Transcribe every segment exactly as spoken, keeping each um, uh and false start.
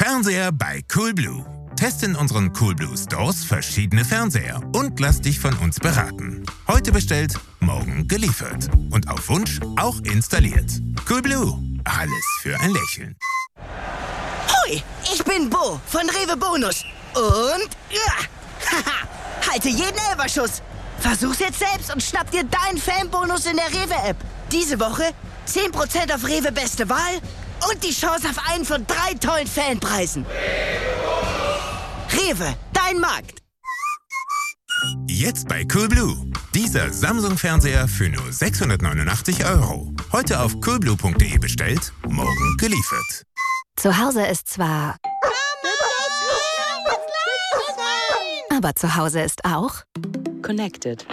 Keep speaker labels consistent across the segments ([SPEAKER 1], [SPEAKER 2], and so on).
[SPEAKER 1] Fernseher bei Coolblue. Teste in unseren Coolblue Stores verschiedene Fernseher und lass dich von uns beraten. Heute bestellt, morgen geliefert. Und auf Wunsch auch installiert. Coolblue. Alles für ein Lächeln.
[SPEAKER 2] Hoi, ich bin Bo von Rewe Bonus. Und ja, haha, halte jeden Elferschuss. Versuch's jetzt selbst und schnapp dir deinen Fanbonus in der Rewe-App. Diese Woche zehn Prozent auf Rewe Beste Wahl und die Chance auf einen von drei tollen Fanpreisen. Rewe, dein Markt.
[SPEAKER 1] Jetzt bei Coolblue. Dieser Samsung-Fernseher für nur sechshundertneunundachtzig Euro. Heute auf coolblue punkt de bestellt, morgen geliefert.
[SPEAKER 3] Zu Hause ist zwar... Aber zu Hause ist auch...
[SPEAKER 4] Connected.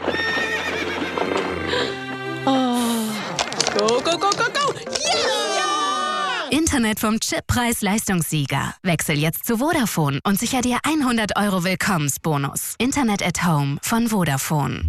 [SPEAKER 4] Oh. Go, go, go, go, go! Yeah!
[SPEAKER 3] Internet vom Chippreis-Leistungssieger. Wechsel jetzt zu Vodafone und sicher dir hundert Euro Willkommensbonus. Internet at Home von Vodafone.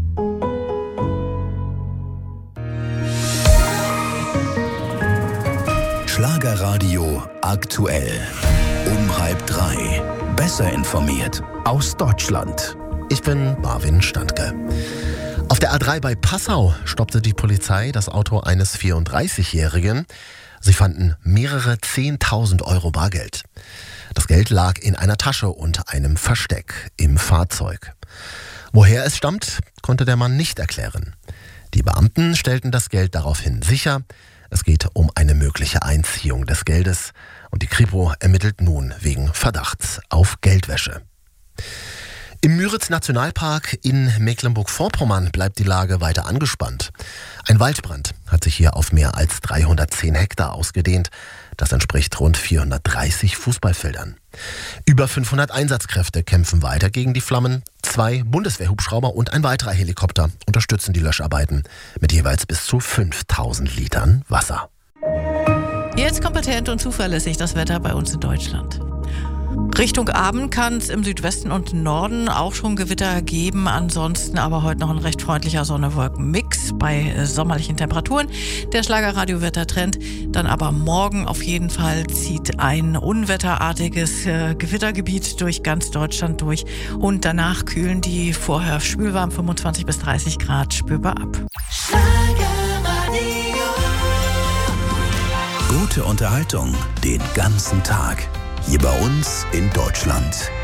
[SPEAKER 5] Schlagerradio aktuell. Um halb drei. Besser informiert aus Deutschland.
[SPEAKER 6] Ich bin Marvin Standke. Auf der A drei bei Passau stoppte die Polizei das Auto eines vierunddreißigjährigen. Sie fanden mehrere zehntausend Euro Bargeld. Das Geld lag in einer Tasche und einem Versteck im Fahrzeug. Woher es stammt, konnte der Mann nicht erklären. Die Beamten stellten das Geld daraufhin sicher. Es geht um eine mögliche Einziehung des Geldes und die Kripo ermittelt nun wegen Verdachts auf Geldwäsche. Im Müritz-Nationalpark in Mecklenburg-Vorpommern bleibt die Lage weiter angespannt. Ein Waldbrand hat sich hier auf mehr als dreihundertzehn Hektar ausgedehnt. Das entspricht rund vierhundertdreißig Fußballfeldern. Über fünfhundert Einsatzkräfte kämpfen weiter gegen die Flammen. Zwei Bundeswehrhubschrauber und ein weiterer Helikopter unterstützen die Löscharbeiten mit jeweils bis zu fünftausend Litern Wasser.
[SPEAKER 7] Jetzt kompetent und zuverlässig das Wetter bei uns in Deutschland. Richtung Abend kann es im Südwesten und Norden auch schon Gewitter geben. Ansonsten aber heute noch ein recht freundlicher Sonne-Wolken-Mix bei äh, sommerlichen Temperaturen. Der Schlagerradio-Wettertrend. Dann aber morgen auf jeden Fall zieht ein unwetterartiges äh, Gewittergebiet durch ganz Deutschland durch. Und danach kühlen die vorher schwülwarm fünfundzwanzig bis dreißig Grad spürbar ab.
[SPEAKER 5] Gute Unterhaltung den ganzen Tag. Hier bei uns in Deutschland.